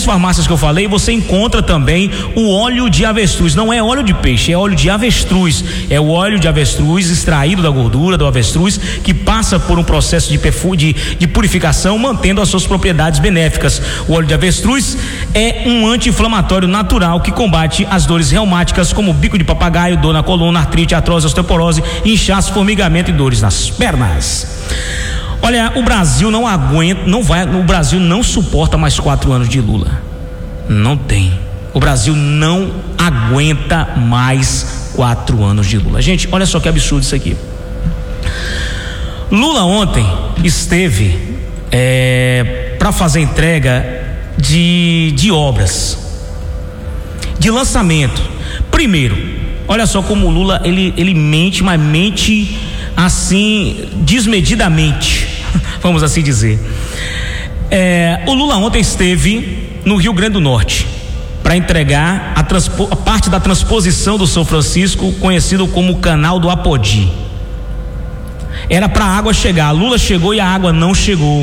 farmácias que eu falei, você encontra também o óleo de avestruz. Não é óleo de peixe, é óleo de avestruz. É o óleo de avestruz extraído da gordura do avestruz, que passa por um processo de purificação, mantendo as suas propriedades benéficas. O óleo de avestruz é um anti-inflamatório natural que combate as dores reumáticas, como bico de papagaio, dor na coluna, artrite, artrose, osteoporose, inchaço, formigamento e dores nas pernas. Olha, o Brasil não aguenta, o Brasil não suporta mais 4 anos de Lula. Não tem. O Brasil não aguenta mais 4 anos de Lula. Gente, olha só que absurdo isso aqui. Lula ontem esteve para fazer entrega de obras, de lançamento. Primeiro, olha só como o Lula ele mente, mas mente assim desmedidamente, vamos assim dizer. O Lula ontem esteve no Rio Grande do Norte para entregar a parte da transposição do São Francisco, conhecido como Canal do Apodi. Era para a água chegar. Lula chegou e a água não chegou.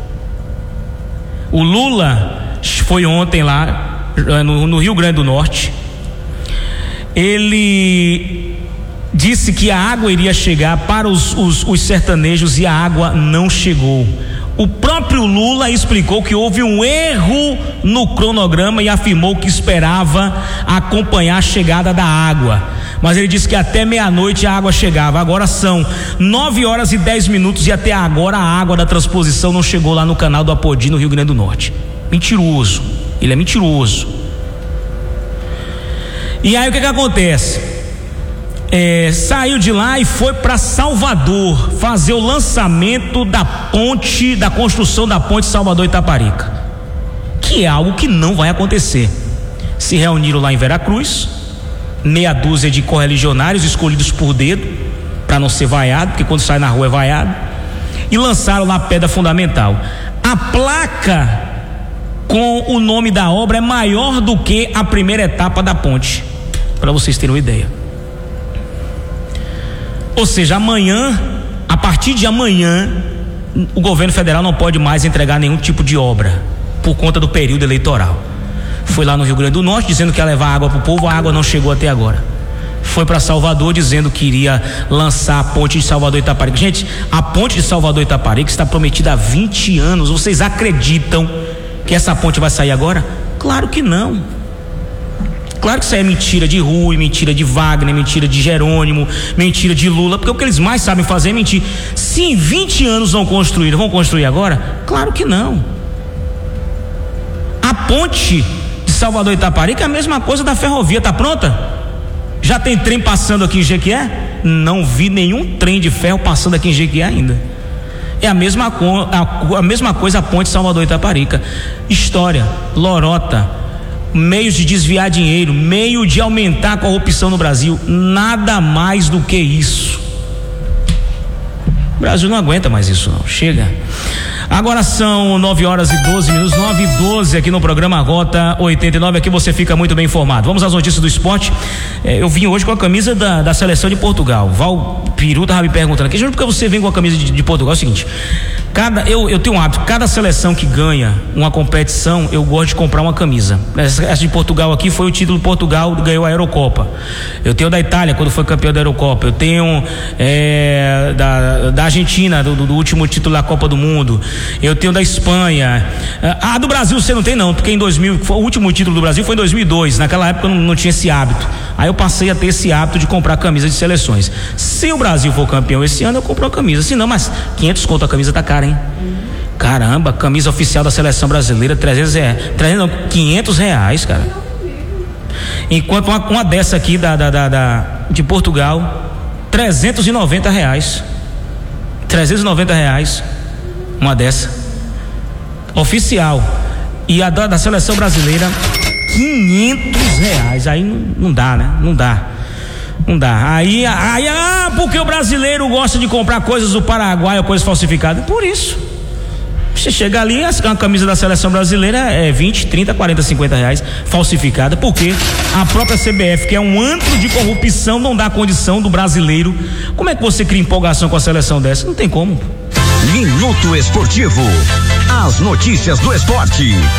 O Lula foi ontem lá no Rio Grande do Norte. Ele disse que a água iria chegar para os sertanejos e a água não chegou. O próprio Lula explicou que houve um erro no cronograma e afirmou que esperava acompanhar a chegada da água, mas ele disse que até meia-noite a água chegava. Agora são 9h10 e até agora a água da transposição não chegou lá no Canal do Apodi, no Rio Grande do Norte. Mentiroso, ele é mentiroso. E aí o que acontece? Saiu de lá e foi para Salvador fazer o lançamento da ponte, da construção da ponte Salvador-Itaparica, que é algo que não vai acontecer. Se reuniram lá em Veracruz, meia dúzia de correligionários escolhidos por dedo, para não ser vaiado, porque quando sai na rua é vaiado, e lançaram lá a pedra fundamental. A placa com o nome da obra é maior do que a primeira etapa da ponte, para vocês terem uma ideia. Ou seja, a partir de amanhã, o governo federal não pode mais entregar nenhum tipo de obra por conta do período eleitoral. Foi lá no Rio Grande do Norte dizendo que ia levar água para o povo, a água não chegou até agora. Foi para Salvador dizendo que iria lançar a ponte de Salvador-Itaparica. Gente, a ponte de Salvador-Itaparica está prometida há 20 anos. Vocês acreditam que essa ponte vai sair agora? Claro que não. Claro que isso aí é mentira de Rui, mentira de Wagner, mentira de Jerônimo, mentira de Lula, porque o que eles mais sabem fazer é mentir. Se em 20 anos não construíram, vão construir agora? Claro que não. A ponte de Salvador-Itaparica é a mesma coisa da ferrovia, tá pronta? Já tem trem passando aqui em Jequié? Não vi nenhum trem de ferro passando aqui em Jequié ainda. É a mesma coisa a ponte de Salvador-Itaparica. História, lorota, meios de desviar dinheiro, meio de aumentar a corrupção no Brasil, nada mais do que isso. O Brasil não aguenta mais isso não, chega. Agora são 9h12, 9h12 aqui no programa Rota 89, aqui você fica muito bem informado. Vamos às notícias do esporte. Eu vim hoje com a camisa da seleção de Portugal. Val Peru tava me perguntando aqui, por que você vem com a camisa de Portugal? É o seguinte, eu tenho um hábito, cada seleção que ganha uma competição, eu gosto de comprar uma camisa. Essa de Portugal aqui foi o título de Portugal, ganhou a Eurocopa. Eu tenho da Itália, quando foi campeão da Eurocopa. Eu tenho da Argentina, do último título da Copa do Mundo. Eu tenho da Espanha. A do Brasil você não tem não, porque em 2000, o último título do Brasil foi em 2002. Naquela época eu não tinha esse hábito. Aí eu passei a ter esse hábito de comprar camisa de seleções. Se o Brasil for campeão esse ano, eu compro uma camisa. Se não, mas 500 conto a camisa tá cara, hein? Caramba, camisa oficial da seleção brasileira, 500 reais, cara. Enquanto uma dessa aqui de Portugal, 390 reais. 390 reais. Uma dessa oficial. E a da seleção brasileira, 500 reais. Aí não dá, né? Não dá. Aí porque o brasileiro gosta de comprar coisas do Paraguai ou coisas falsificadas. Por isso. Você chega ali, uma camisa da seleção brasileira é 20, 30, 40, 50 reais falsificada, porque a própria CBF, que é um antro de corrupção, não dá condição do brasileiro. Como é que você cria empolgação com a seleção dessa? Não tem como. Minuto Esportivo. As notícias do esporte.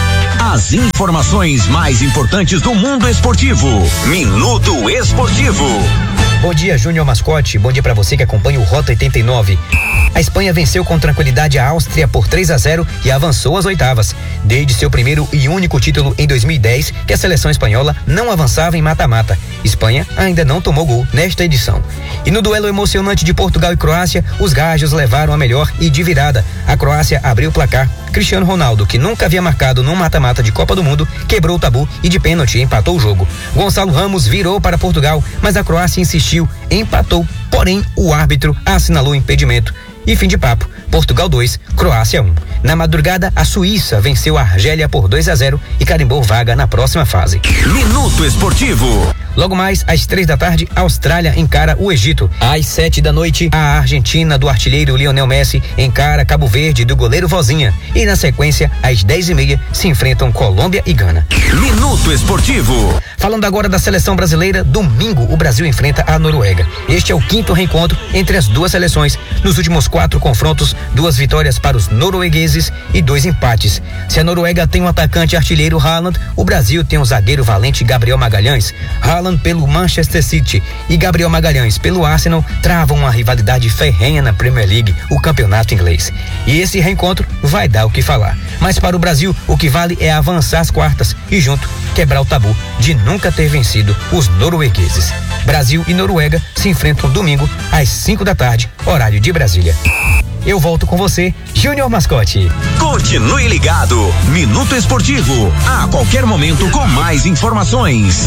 As informações mais importantes do mundo esportivo. Minuto Esportivo. Bom dia, Júnior Mascote. Bom dia para você que acompanha o Rota 89. A Espanha venceu com tranquilidade a Áustria por 3-0 e avançou às oitavas. Desde seu primeiro e único título em 2010, que a seleção espanhola não avançava em mata-mata. Espanha ainda não tomou gol nesta edição. E no duelo emocionante de Portugal e Croácia, os gajos levaram a melhor e de virada. A Croácia abriu o placar. Cristiano Ronaldo, que nunca havia marcado num mata-mata de Copa do Mundo, quebrou o tabu e de pênalti empatou o jogo. Gonçalo Ramos virou para Portugal, mas a Croácia insistiu, empatou, porém o árbitro assinalou impedimento. E fim de papo, Portugal 2, Croácia 1. Na madrugada, a Suíça venceu a Argélia por 2-0 e carimbou vaga na próxima fase. Minuto Esportivo. Logo mais, às 3 da tarde, a Austrália encara o Egito. Às 7 da noite, a Argentina do artilheiro Lionel Messi encara Cabo Verde do goleiro Vozinha. E na sequência, às 10h30, se enfrentam Colômbia e Gana. Minuto Esportivo. Falando agora da seleção brasileira, domingo o Brasil enfrenta a Noruega. Este é o 5º reencontro entre as duas seleções. Nos últimos 4 confrontos, 2 vitórias para os noruegueses e 2 empates. Se a Noruega tem um atacante artilheiro Haaland, o Brasil tem um zagueiro valente Gabriel Magalhães. Haaland pelo Manchester City e Gabriel Magalhães pelo Arsenal travam uma rivalidade ferrenha na Premier League, o campeonato inglês. E esse reencontro vai dar o que falar. Mas para o Brasil, o que vale é avançar às quartas e junto quebrar o tabu de nunca ter vencido os noruegueses. Brasil e Noruega se enfrentam domingo às 5 da tarde, horário de Brasília. Eu volto com você, Júnior Mascote. Continue ligado. Minuto Esportivo. A qualquer momento com mais informações.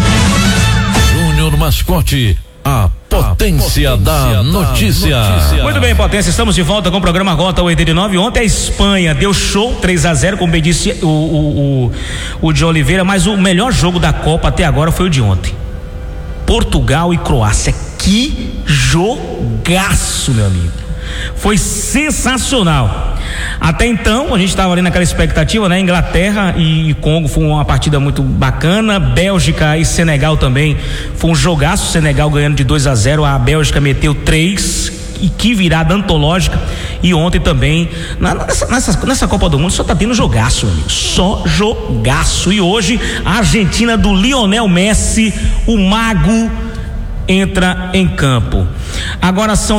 Júnior Mascote, a potência da notícia. Muito bem, potência, estamos de volta com o programa Rota 89. Ontem a Espanha deu show 3-0, como bem disse o de Oliveira, mas o melhor jogo da Copa até agora foi o de ontem. Portugal e Croácia. Que jogaço, meu amigo. Foi sensacional. Até então, a gente estava ali naquela expectativa, né? Inglaterra e Congo foi uma partida muito bacana. Bélgica e Senegal também foi um jogaço. Senegal ganhando de 2-0. A Bélgica meteu 3. E que virada antológica. E ontem também, nessa Copa do Mundo, só tá tendo jogaço, amigo. Só jogaço. E hoje, a Argentina do Lionel Messi, o mago, entra em campo. Agora são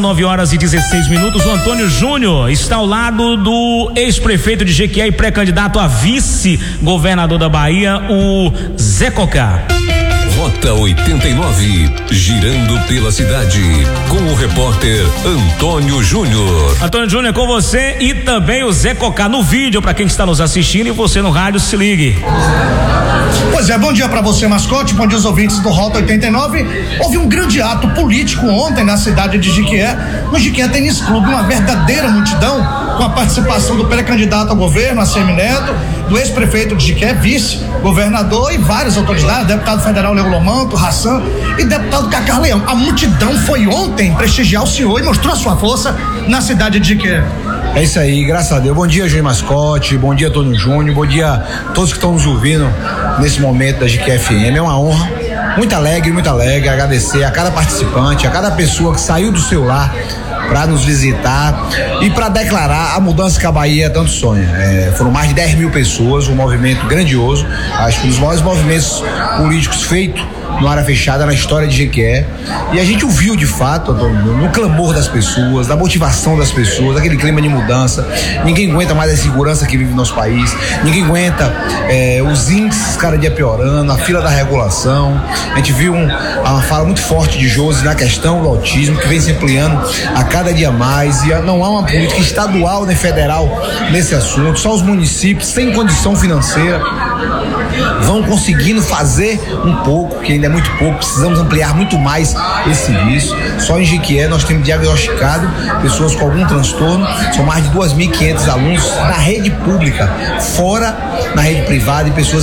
9h16. O Antônio Júnior está ao lado do ex-prefeito de Jequié e pré-candidato a vice-governador da Bahia, o Zé Cocá. Rota 89, girando pela cidade, com o repórter Antônio Júnior. Antônio Júnior, com você e também o Zé Cocá no vídeo, para quem está nos assistindo, e você no rádio, se ligue. Pois é, bom dia para você, Mascote, bom dia aos ouvintes do Rota 89. Houve um grande ato político ontem na cidade de Jequié, no Jequié Tênis Clube, uma verdadeira multidão, com a participação do pré-candidato ao governo, ACM Neto, do ex-prefeito de Jequié, vice-governador e várias autoridades, deputado federal Leomanto, Hassan e deputado Cacá Leão. A multidão foi ontem prestigiar o senhor e mostrou a sua força na cidade de Jequié. É isso aí, graças a Deus. Bom dia, Júnior Mascote, bom dia, Antônio Júnior, bom dia a todos que estão nos ouvindo nesse momento da Jequié FM. É uma honra, muito alegre, agradecer a cada participante, a cada pessoa que saiu do seu lar para nos visitar e para declarar a mudança que a Bahia tanto sonha. Foram mais de 10 mil pessoas, um movimento grandioso, acho que um dos maiores movimentos políticos feitos no área fechada na história de Jequié, e a gente ouviu de fato no clamor das pessoas, da motivação das pessoas, aquele clima de mudança. Ninguém aguenta mais a insegurança que vive no nosso país, ninguém aguenta os índices cada dia piorando, a fila da regulação. A gente viu uma fala muito forte de Josi na questão do autismo, que vem se ampliando a cada dia mais, e não há uma política estadual nem federal nesse assunto. Só os municípios sem condição financeira vão conseguindo fazer um pouco, que ainda é muito pouco. Precisamos ampliar muito mais esse serviço. Só em Jequié nós temos diagnosticado pessoas com algum transtorno. São mais de 2.500 alunos na rede pública, fora na rede privada, e pessoas ainda que não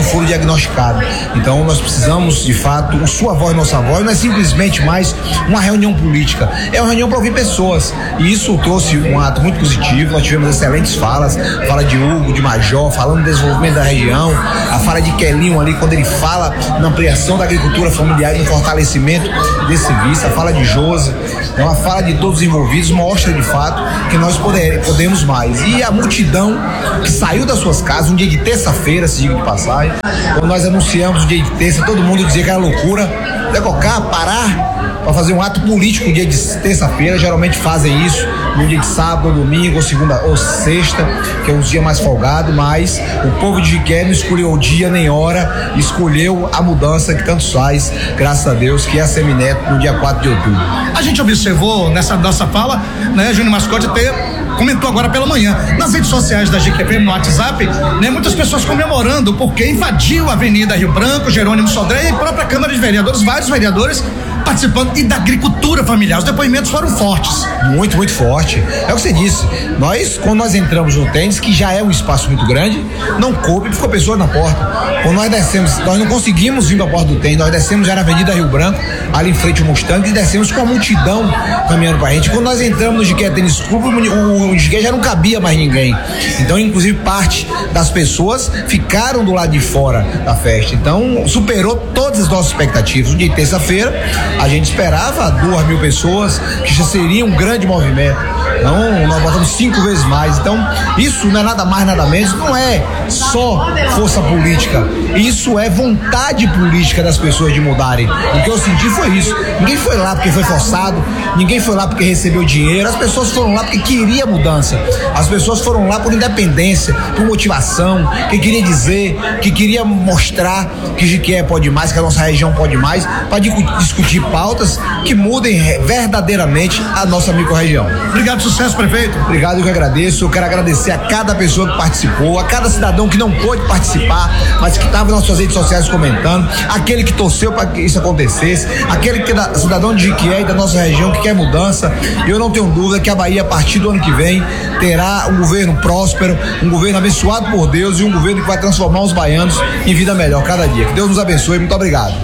foram diagnosticados. Então nós precisamos, de fato, sua voz, nossa voz, não é simplesmente mais uma reunião política, é uma reunião para ouvir pessoas, e isso trouxe um ato muito positivo. Nós tivemos excelentes falas, fala de Hugo, de Major, falando do desenvolvimento da região, a fala de Quelinho ali, quando ele fala na ampliação da agricultura familiar e no fortalecimento desse serviço, a fala de Josi, é uma fala de todos os envolvidos, mostra de fato que nós podemos mais. E a multidão que saiu das suas casas um dia de terça-feira, se diga de passagem, quando nós anunciamos o dia de terça, todo mundo dizia que era loucura, decocar, parar para fazer um ato político no dia de terça-feira. Geralmente fazem isso no dia de sábado, ou domingo, ou segunda ou sexta, que é um dia mais folgado, mas o povo de Jiquié não escolheu o dia nem hora, escolheu a mudança que tanto faz, graças a Deus, que é a Semineto no dia 4 de outubro. A gente observou nessa nossa fala, né, Júnior Mascote comentou agora pela manhã, nas redes sociais da GQFM, no WhatsApp, né, muitas pessoas comemorando porque invadiu a Avenida Rio Branco, Jerônimo Sodré e a própria Câmara de Vereadores, vários vereadores participando, e da agricultura familiar. Os depoimentos foram fortes. Muito, muito forte. É o que você disse. Quando nós entramos no tênis, que já é um espaço muito grande, não coube, ficou pessoa na porta. Quando nós descemos, nós não conseguimos vir para a porta do tênis, nós descemos já na Avenida Rio Branco, ali em frente ao Mustang, e descemos com a multidão caminhando pra gente. Quando nós entramos no Jiquié Tênis Clube, o Jiquié já não cabia mais ninguém. Então, inclusive, parte das pessoas ficaram do lado de fora da festa. Então, superou todas as nossas expectativas. No dia de terça-feira, a gente esperava 2.000 pessoas, que já seria um grande movimento. Então, nós botamos 5 vezes mais. Então, isso não é nada mais, nada menos, não é só força política. Isso é vontade política das pessoas de mudarem. O que eu senti foi isso. Ninguém foi lá porque foi forçado, ninguém foi lá porque recebeu dinheiro. As pessoas foram lá porque queria mudança. As pessoas foram lá por independência, por motivação, que queria dizer, que queria mostrar que Jiquié pode mais, que a nossa região pode mais, para discutir pautas que mudem verdadeiramente a nossa microrregião. Obrigado, sucesso, prefeito. Obrigado, eu que agradeço. Eu quero agradecer a cada pessoa que participou, a cada cidadão que não pôde participar, mas que estava nas suas redes sociais comentando, aquele que torceu para que isso acontecesse, aquele que é cidadão de Jiquié e da nossa região que quer mudança. E eu não tenho dúvida que a Bahia, a partir do ano que vem, terá um governo próspero, um governo abençoado por Deus e um governo que vai transformar os baianos em vida melhor cada dia. Que Deus nos abençoe. Muito obrigado.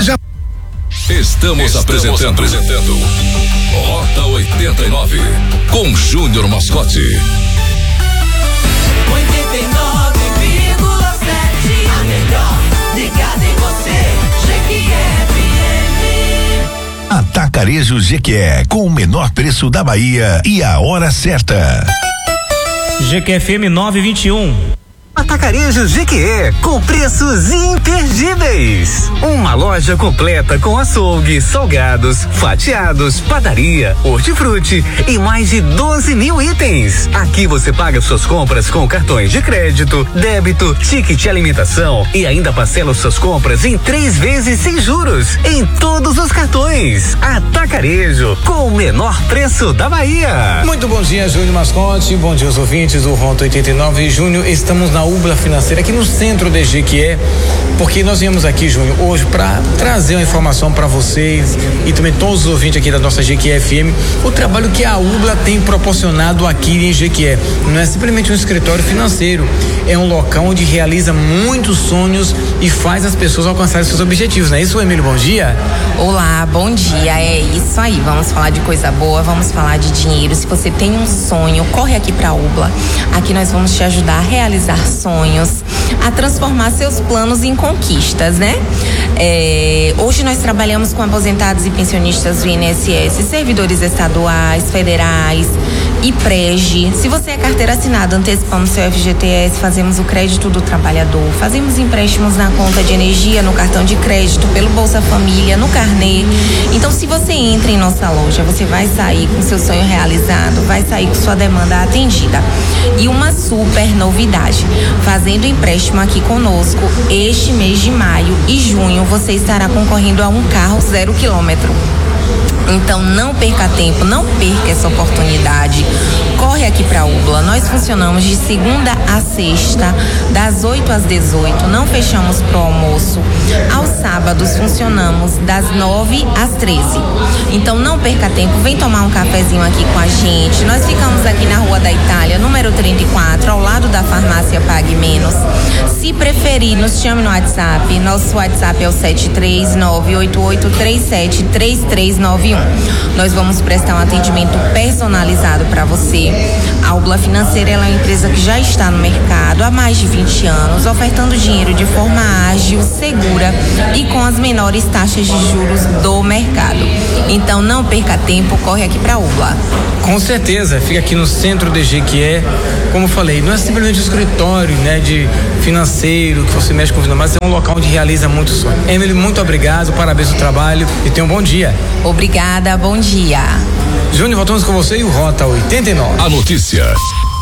Estamos apresentando Rota 89 com Júnior Mascote. 89,7, a melhor ligada em você, GQFM. Atacarejo Jequié, com o menor preço da Bahia e a hora certa. GQFM 921. Atacarejo Jequié, com preços imperdíveis. Uma loja completa com açougue, salgados, fatiados, padaria, hortifruti e mais de 12.000 itens. Aqui você paga suas compras com cartões de crédito, débito, ticket alimentação e ainda parcela suas compras em 3 vezes sem juros em todos os cartões. Atacarejo, com o menor preço da Bahia. Muito bom dia, Júnior Mascote. Bom dia aos ouvintes do Rota 89. Júnior, estamos na Ubla Financeira, aqui no centro de Jequié, porque nós viemos aqui, Júnior, hoje para trazer uma informação para vocês e também todos os ouvintes aqui da nossa Jequié FM, o trabalho que a Ubla tem proporcionado aqui em Jequié. Não é simplesmente um escritório financeiro, é um local onde realiza muitos sonhos e faz as pessoas alcançarem seus objetivos, não é isso, Emílio? Bom dia. Olá, bom dia, é isso aí, vamos falar de coisa boa, vamos falar de dinheiro. Se você tem um sonho, corre aqui pra Ubla, aqui nós vamos te ajudar a realizar sonhos, a transformar seus planos em conquistas, né? Hoje nós trabalhamos com aposentados e pensionistas do INSS, servidores estaduais, federais e PREG. Se você é carteira assinada, antecipamos seu FGTS, fazemos o crédito do trabalhador, fazemos empréstimos na conta de energia, no cartão de crédito, pelo Bolsa Família, no carnê. Então, se você entra em nossa loja, você vai sair com seu sonho realizado, vai sair com sua demanda atendida. E uma super novidade, fazendo empréstimo aqui conosco, este mês de maio e junho, você estará concorrendo a um carro 0 km. Então não perca tempo, não perca essa oportunidade. Corre aqui para a UBLA. Nós funcionamos de segunda a sexta, das 8 às 18. Não fechamos pro almoço. Aos sábados funcionamos das 9 às 13. Então não perca tempo, vem tomar um cafezinho aqui com a gente. Nós ficamos aqui na Rua da Itália, número 34, ao lado da farmácia Pague Menos. Se preferir, nos chame no WhatsApp. Nosso WhatsApp é o 73988373391. Nós vamos prestar um atendimento personalizado para você. A UBLA Financeira ela é uma empresa que já está no mercado há mais de 20 anos, ofertando dinheiro de forma ágil, segura e com as menores taxas de juros do mercado. Então não perca tempo, corre aqui para a UBLA. Com certeza, fica aqui no centro de Jequié. Como eu falei, não é simplesmente um escritório, né, de financeiro que você mexe com o mas é um local onde realiza muitos sonhos. Emily, muito obrigado, parabéns pelo trabalho e tenha um bom dia. Obrigada, bom dia. Júnior, voltamos com você e o Rota 89. A notícia